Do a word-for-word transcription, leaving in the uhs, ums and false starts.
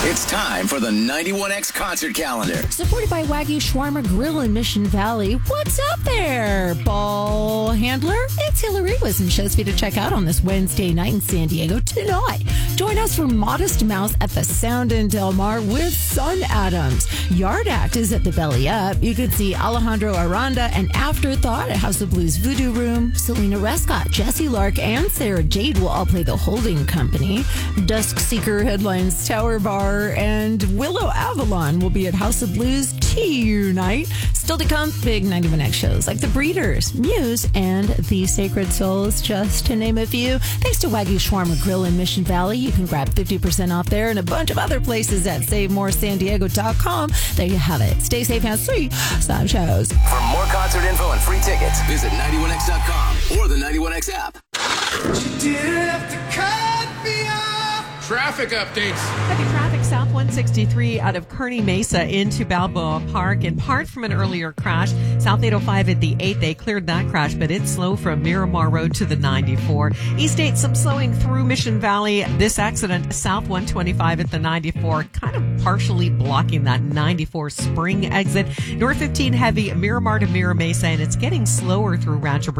It's time for the ninety-one X concert calendar. Supported by Wagyu Shawarma Grill in Mission Valley. What's up there, ball handler? It's Hillary with some shows for you to check out on this Wednesday night in San Diego tonight. Join us for Modest Mouse at the Sound in Del Mar with Sun Adams. Yard Act is at the Belly Up. You could see Alejandro Aranda and Afterthought at House of Blues Voodoo Room. Selena Rescott, Jesse Lark, and Sarah Jade will all play the Holding Company. Dusk Seeker headlines Tower Bar, and Willow Avalon will be at House of Blues tonight. Still to come, big ninety-one X shows like The Breeders, Muse, and The Sacred Souls, just to name a few. Thanks to Wagyu Shawarma Grill in Mission Valley. You can grab fifty percent off there and a bunch of other places at save more san diego dot com. There you have it. Stay safe and see some shows. For more concert info and free tickets, visit ninety-one X dot com or the ninety-one X app. You didn't have to cut me off. Traffic updates. Heavy traffic south one sixty-three out of Kearney Mesa into Balboa Park, in part from an earlier crash. South eight oh five at the eight, they cleared that crash, but it's slow from Miramar Road to the ninety-four. East eight, some slowing through Mission Valley. This accident, south one twenty-five at the ninety-four, kind of partially blocking that ninety-four Spring exit. North fifteen heavy, Miramar to Mira Mesa, and it's getting slower through Rancho